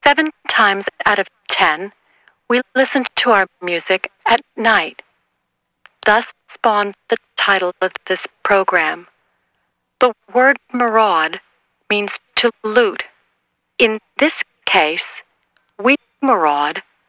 7 times out of 10, we listen to our music at night. Thus spawned the title of this program. The word maraud means to loot. In this case, we maraud